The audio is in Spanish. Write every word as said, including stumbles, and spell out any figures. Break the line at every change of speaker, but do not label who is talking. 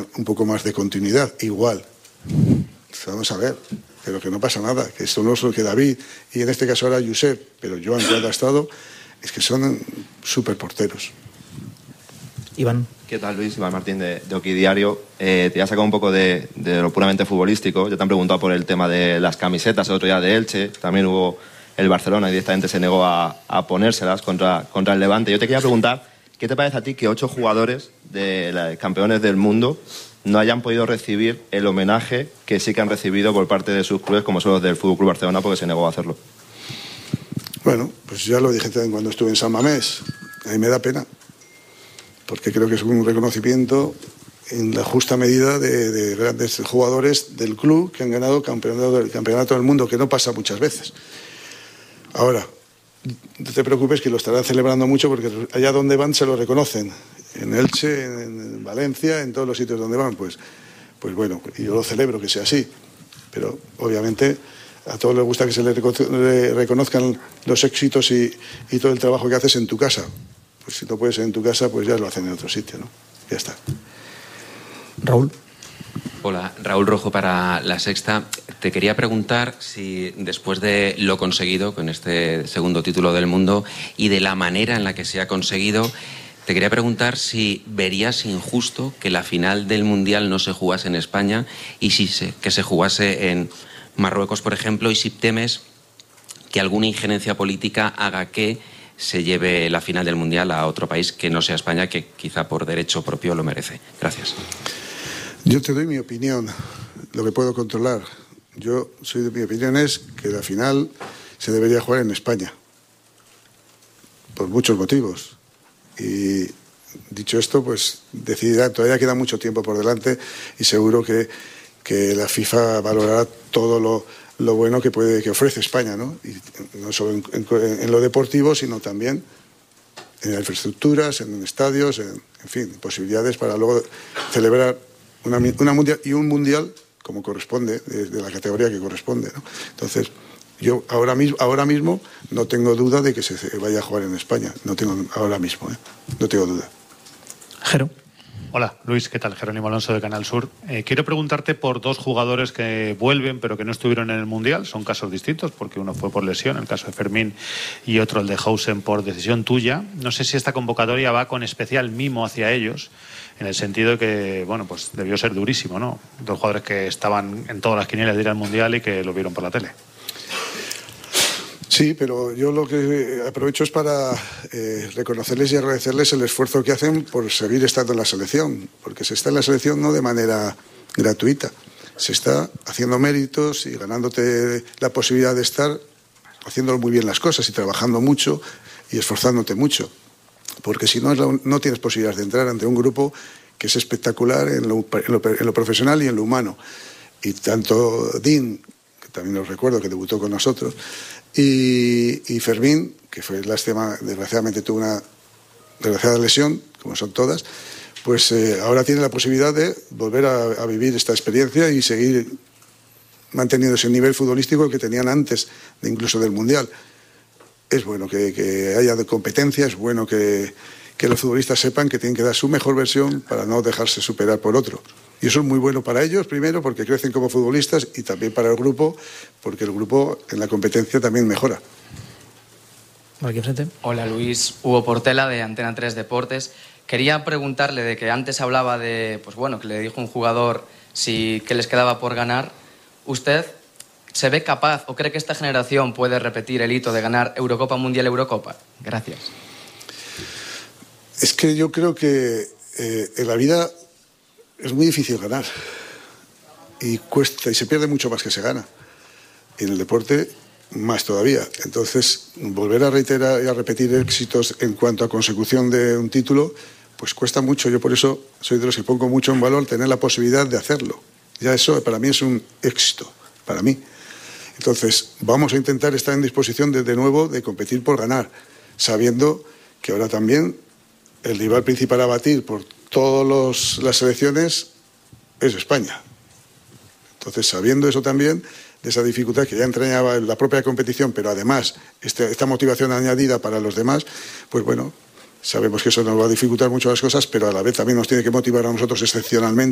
un poco más de continuidad, igual. Vamos a ver, pero que no pasa nada, que esto no es lo que David, y en este caso ahora Josep, pero Joan cuando ha estado, es que son súper porteros.
Iván.
¿Qué tal, Luis? Iván Martín de, de Oki Diario. Eh, te voy a sacar un poco de, de lo puramente futbolístico. Ya te han preguntado por el tema de las camisetas el otro día de Elche. También hubo el Barcelona y directamente se negó a, a ponérselas contra, contra el Levante. Yo te quería preguntar, ¿qué te parece a ti que ocho jugadores de la, campeones del mundo no hayan podido recibir el homenaje que sí que han recibido por parte de sus clubes, como son los del F C Barcelona, porque se negó a hacerlo?
Bueno, pues ya lo dije también cuando estuve en San Mamés. A mí me da pena, porque creo que es un reconocimiento en la justa medida de, de grandes jugadores del club que han ganado campeonato, el campeonato del mundo, que no pasa muchas veces. Ahora, no te preocupes que lo estarán celebrando mucho, porque allá donde van se lo reconocen. En Elche, en, en Valencia, en todos los sitios donde van, pues, pues bueno, y yo lo celebro que sea así. Pero obviamente a todos les gusta que se les reconozcan los éxitos y, y todo el trabajo que haces en tu casa. Pues si no puedes en tu casa, pues ya lo hacen en otro sitio, ¿no? Ya está.
Raúl.
Hola, Raúl Rojo para La Sexta. Te quería preguntar si después de lo conseguido con este segundo título del mundo y de la manera en la que se ha conseguido, te quería preguntar si verías injusto que la final del Mundial no se jugase en España y si se, que se jugase en Marruecos, por ejemplo, y si temes que alguna injerencia política haga que se lleve la final del Mundial a otro país que no sea España, que quizá por derecho propio lo merece. Gracias.
Yo te doy mi opinión, lo que puedo controlar. Yo soy de mi opinión es que la final se debería jugar en España, por muchos motivos. Y dicho esto, pues decidirá, todavía queda mucho tiempo por delante y seguro que, que la FIFA valorará todo lo, lo bueno que puede que ofrece España, ¿no? Y no solo en, en, en lo deportivo, sino también en infraestructuras, en estadios, en, en fin, posibilidades para luego celebrar una, una mundial y un mundial como corresponde, de, de la categoría que corresponde, ¿no? Entonces, yo ahora mismo, ahora mismo no tengo duda de que se vaya a jugar en España. No tengo ahora mismo, ¿eh? No tengo duda.
Jero.
Hola, Luis, ¿qué tal? Jerónimo Alonso de Canal Sur. Eh, quiero preguntarte por dos jugadores que vuelven pero que no estuvieron en el Mundial. Son casos distintos porque uno fue por lesión, el caso de Fermín, y otro el de Hausen por decisión tuya. No sé si esta convocatoria va con especial mimo hacia ellos, en el sentido de que, bueno, pues debió ser durísimo, ¿no? Dos jugadores que estaban en todas las quinielas de ir al Mundial y que lo vieron por la tele.
Sí, pero yo lo que aprovecho es para eh, reconocerles y agradecerles el esfuerzo que hacen por seguir estando en la selección, porque se está en la selección no de manera gratuita, se está haciendo méritos y ganándote la posibilidad de estar haciendo muy bien las cosas y trabajando mucho y esforzándote mucho, porque si no, no tienes posibilidades de entrar ante un grupo que es espectacular en lo, en lo, en lo profesional y en lo humano. Y tanto Dean, que también os recuerdo que debutó con nosotros, Y, y Fermín, que fue lástima, desgraciadamente tuvo una desgraciada lesión, como son todas, pues eh, ahora tiene la posibilidad de volver a, a vivir esta experiencia y seguir manteniendo ese nivel futbolístico que tenían antes de incluso del Mundial. Es bueno que, que haya de competencia, es bueno que, que los futbolistas sepan que tienen que dar su mejor versión para no dejarse superar por otro. Y eso es muy bueno para ellos, primero, porque crecen como futbolistas, y también para el grupo, porque el grupo en la competencia también mejora.
Aquí enfrente.
Hola, Luis. Hugo Portela, de Antena tres Deportes. Quería preguntarle de que antes hablaba de, pues bueno, que le dijo un jugador si que les quedaba por ganar. ¿Usted se ve capaz o cree que esta generación puede repetir el hito de ganar Eurocopa, Mundial, Eurocopa? Gracias.
Es que yo creo que eh, en la vida es muy difícil ganar y cuesta y se pierde mucho más que se gana. Y en el deporte más todavía. Entonces, volver a reiterar y a repetir éxitos en cuanto a consecución de un título, pues cuesta mucho. Yo por eso soy de los que pongo mucho en valor tener la posibilidad de hacerlo. Ya eso para mí es un éxito, para mí. Entonces, vamos a intentar estar en disposición de, de nuevo de competir por ganar, sabiendo que ahora también el rival principal a batir por todas las selecciones es España. Entonces, sabiendo eso también, de esa dificultad que ya entrañaba la propia competición, pero además este, esta motivación añadida para los demás, pues bueno, sabemos que eso nos va a dificultar mucho las cosas, pero a la vez también nos tiene que motivar a nosotros excepcionalmente